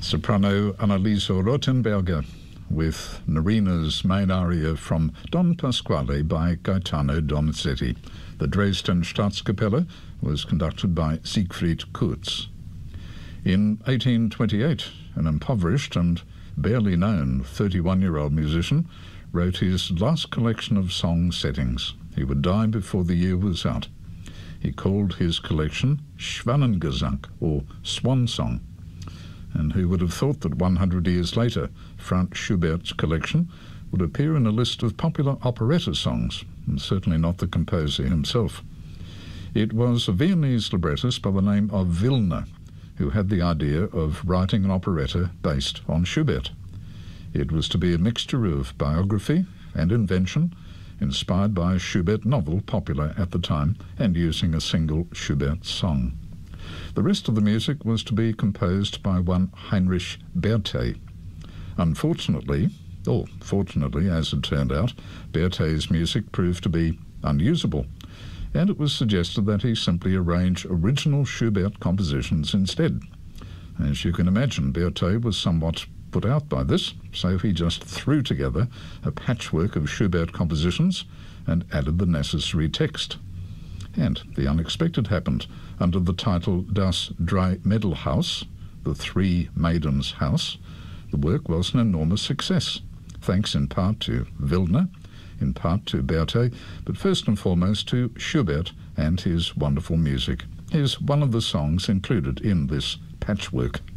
soprano Annalisa Rothenberger with Narina's main aria from Don Pasquale by Gaetano Donizetti. The Dresden Staatskapelle was conducted by Siegfried Kurz. In 1828, an impoverished and barely known 31-year-old musician wrote his last collection of song settings. He would die before the year was out. He called his collection Schwanengesang, or Swan Song. And who would have thought that 100 years later, Franz Schubert's collection would appear in a list of popular operetta songs, and certainly not the composer himself. It was a Viennese librettist by the name of Willner who had the idea of writing an operetta based on Schubert. It was to be a mixture of biography and invention, inspired by a Schubert novel popular at the time and using a single Schubert song. The rest of the music was to be composed by one Heinrich Berthet. Unfortunately, or fortunately as it turned out, Berthet's music proved to be unusable, and it was suggested that he simply arrange original Schubert compositions instead. As you can imagine, Berthet was somewhat put out by this, so he just threw together a patchwork of Schubert compositions and added the necessary text. And the unexpected happened. Under the title Das Drei Mädelhaus, the Three Maidens' House, the work was an enormous success, thanks in part to Willner, in part to Berthet, but first and foremost to Schubert and his wonderful music. Here's one of the songs included in this patchwork.